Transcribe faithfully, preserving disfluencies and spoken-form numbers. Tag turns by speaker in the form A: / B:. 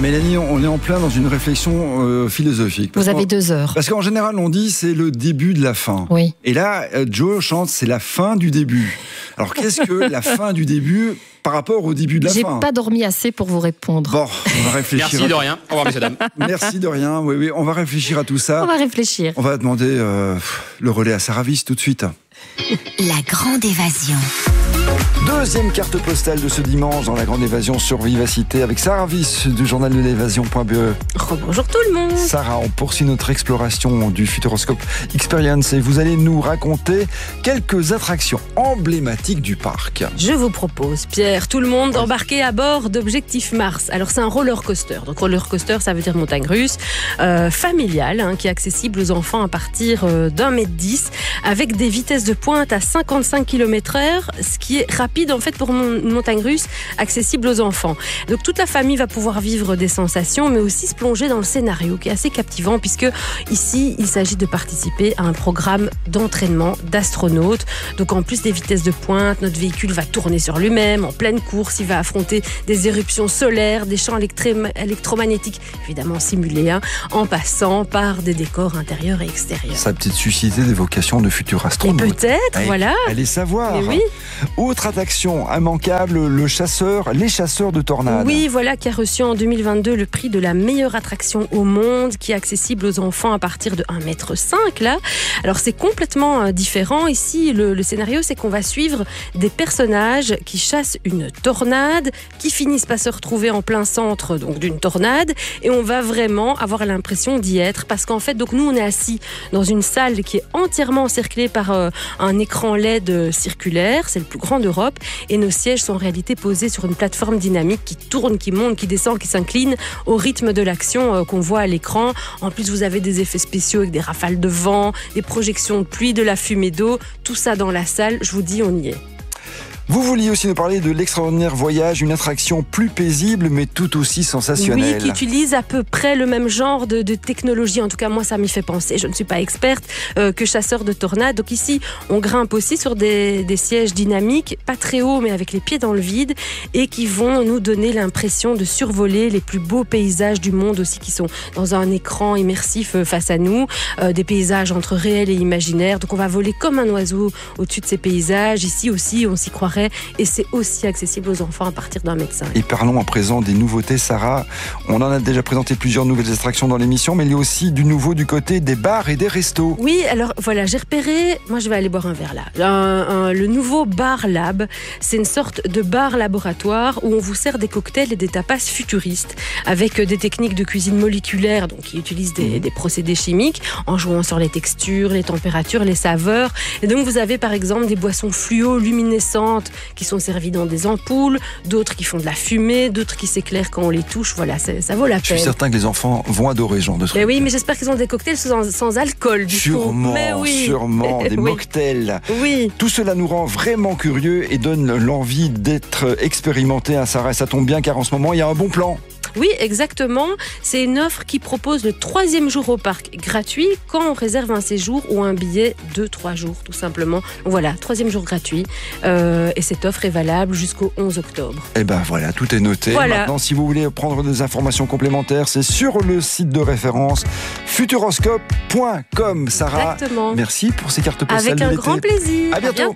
A: Mélanie, on est en plein dans une réflexion euh, philosophique.
B: Vous avez deux heures.
A: Parce qu'en général, on dit c'est le début de la fin.
B: Oui.
A: Et là, euh, Joe chante c'est la fin du début. Alors qu'est-ce que la fin du début par rapport au début de la
B: J'ai
A: fin?
B: J'ai pas dormi assez pour vous répondre.
A: Bon, on va réfléchir.
C: Merci de rien. Au revoir, messieurs, dames.
A: Merci de rien. Oui, oui, on va réfléchir à tout ça.
B: On va réfléchir.
A: On va demander euh, le relais à Sarah Wyss tout de suite.
D: La grande évasion.
A: Deuxième carte postale de ce dimanche dans la grande évasion sur Vivacité avec Sarah Wyss du journal de l'évasion point b e.
B: Bonjour tout le monde.
A: Sarah, on poursuit notre exploration du Futuroscope Experience et vous allez nous raconter quelques attractions emblématiques du parc.
E: Je vous propose, Pierre, tout le monde embarqué à bord d'Objectif Mars. Alors c'est un roller coaster. Donc roller coaster, ça veut dire montagne russe, euh, familial, hein, qui est accessible aux enfants à partir euh, d'un mètre dix, avec des vitesses de pointe à cinquante-cinq kilomètres heure, ce qui est rapide en fait pour une montagne russe accessible aux enfants. Donc toute la famille va pouvoir vivre des sensations, mais aussi se plonger dans le scénario qui est assez captivant, puisque ici il s'agit de participer à un programme d'entraînement d'astronautes. Donc en plus des vitesses de pointe, notre véhicule va tourner sur lui-même en pleine course, il va affronter des éruptions solaires, des champs électromagnétiques évidemment simulés, hein, en passant par des décors intérieurs et extérieurs.
A: Ça a peut-être suscité des vocations de futurs astronautes.
E: Et peut-être,
A: allez,
E: voilà.
A: Allez savoir.
E: Mais oui.
A: Autre attraction immanquable, le chasseur, les chasseurs de tornades.
E: Oui, voilà, qui a reçu en deux mille vingt-deux le prix de la meilleure attraction au monde, qui est accessible aux enfants à partir de un mètre cinq là. Alors c'est complètement euh, différent. Ici, le, le scénario, c'est qu'on va suivre des personnages qui chassent une tornade, qui finissent par se retrouver en plein centre donc d'une tornade, et on va vraiment avoir l'impression d'y être, parce qu'en fait, donc nous, on est assis dans une salle qui est entièrement encerclée par euh, un écran L E D circulaire, c'est le plus grand d'Europe, et nos sièges sont en réalité posés sur une plateforme dynamique qui tourne, qui monte, qui descend, qui s'incline au rythme de l'action euh, qu'on voit à l'écran. En plus, vous avez des effets spéciaux avec des rafales de vent, des projections de pluie, de la fumée d'eau, tout ça dans la salle. Je vous dis, on y est.
A: Vous vouliez aussi nous parler de l'extraordinaire voyage, une attraction plus paisible mais tout aussi sensationnelle.
E: Oui, qui utilise à peu près le même genre de, de technologie. En tout cas, moi, ça m'y fait penser. Je ne suis pas experte euh, que chasseur de tornades. Donc ici, on grimpe aussi sur des, des sièges dynamiques, pas très hauts, mais avec les pieds dans le vide, et qui vont nous donner l'impression de survoler les plus beaux paysages du monde aussi, qui sont dans un écran immersif face à nous, euh, des paysages entre réel et imaginaire. Donc on va voler comme un oiseau au-dessus de ces paysages. Ici aussi, on s'y croirait. Et c'est aussi accessible aux enfants à partir d'un mètre cinq.
A: Et parlons à présent des nouveautés, Sarah. On en a déjà présenté plusieurs nouvelles attractions dans l'émission, mais il y a aussi du nouveau du côté des bars et des restos.
E: Oui, alors voilà, j'ai repéré, moi je vais aller boire un verre là, un, un, le nouveau Bar Lab. C'est une sorte de bar laboratoire où on vous sert des cocktails et des tapas futuristes avec des techniques de cuisine moléculaire, donc qui utilisent des, des procédés chimiques en jouant sur les textures, les températures, les saveurs. Et donc vous avez par exemple des boissons fluo luminescentes qui sont servis dans des ampoules, d'autres qui font de la fumée, d'autres qui s'éclairent quand on les touche. Voilà, ça vaut la peine.
A: Je suis certain que les enfants vont adorer ce genre de truc.
E: Mais oui, mais j'espère qu'ils ont des cocktails sans, sans alcool, du
A: sûrement,
E: coup. Mais oui.
A: Sûrement, des
E: oui.
A: mocktails.
E: Oui.
A: Tout cela nous rend vraiment curieux et donne l'envie d'être expérimenté, hein, Sarah. Ça tombe bien car en ce moment, il y a un bon plan.
E: Oui, exactement. C'est une offre qui propose le troisième jour au parc gratuit quand on réserve un séjour ou un billet de trois jours, tout simplement. Donc voilà, troisième jour gratuit. Euh, et cette offre est valable jusqu'au onze octobre.
A: Eh ben voilà, tout est noté.
E: Voilà.
A: Maintenant, si vous voulez prendre des informations complémentaires, c'est sur le site de référence futuroscope point com. Sarah,
E: Exactement.
A: merci pour ces cartes postales
E: Avec
A: de
E: un
A: l'été.
E: grand plaisir.
A: À bientôt.